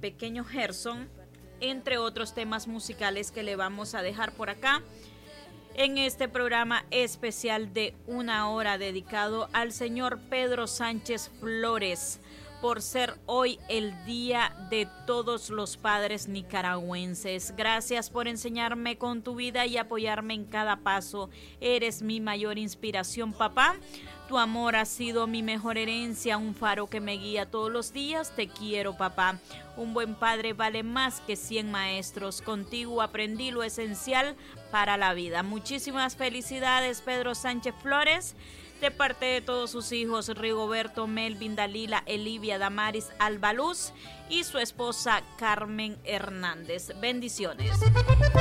Pequeño Gerson, entre otros temas musicales que le vamos a dejar por acá en este programa especial de 1 hora dedicado al señor Pedro Sánchez Flores, por ser hoy el Día de Todos los Padres Nicaragüenses. Gracias por enseñarme con tu vida y apoyarme en cada paso. Eres mi mayor inspiración, papá. Tu amor ha sido mi mejor herencia, un faro que me guía todos los días. Te quiero, papá. Un buen padre vale más que 100 maestros. Contigo aprendí lo esencial para la vida. Muchísimas felicidades, Pedro Sánchez Flores, de parte de todos sus hijos, Rigoberto, Melvin, Dalila, Elivia, Damaris, Albaluz y su esposa Carmen Hernández. Bendiciones.